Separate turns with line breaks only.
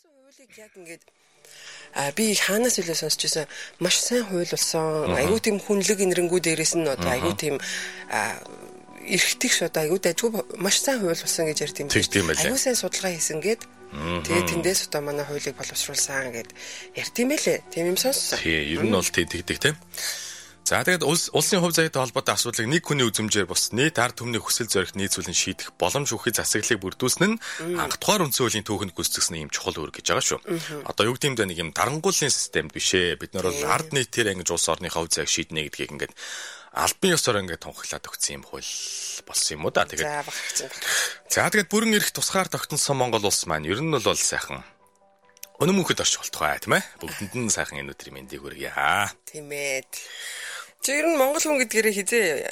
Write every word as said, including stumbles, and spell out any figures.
Хуулийг яг ингээд а би хаанаас үлээ сонсч байсан маш сайн хууль болсон. Айгуу тийм хүнлэг инэрэнгүү дээрээс нь одоо айгуу тийм эрхтгш одоо айгуу дайггүй маш сайн хууль болсон гэж ярьд юм. Айгуу сайн судалгаа хийсэн гээд тэгээд тэндээс одоо манай хуулийг боловсруулсан гэд ярьд юм байлээ. Тийм юм сонссон.
Тий, ер нь бол тэгдэг тийм. За тэгээд улсын хувь заяатай холбоотой асуудлыг нэг хүний үзмжээр бус нийт ард түмний хүсэл зорилт нийцүүлэн шийдэх боломж өгөх засаглалыг бүрдүүлсэн нь хангалтгаар үндсэн хуулийн түүхэнд гүйцэтгэсэн юм чухал үүрэг гэж байгаа шүү. Одоо юу гэдэг юм бэ, нэг юм дарангуулын систем биш ээ. Бид нар бол ард нийтээр ингэж улс орныхоо хувь заяаг шийднэ гэдгийг ингээд албан ёсоор ингээд тунхаглаад өгсөн юм хууль болсон юм уу да. Тэгээд за тэгээд бүрэн эрх тусгаар тогтносон Монгол улс маань ер нь бол сайхан өнөө мөнхөд орчих болтугай тийм ээ. Бүгдэнд нь сайхан энэ өдрийн мэндийг хүргье.
Тийм ээ. Чи ер нь Монгол хүн гэдгээрээ хизээ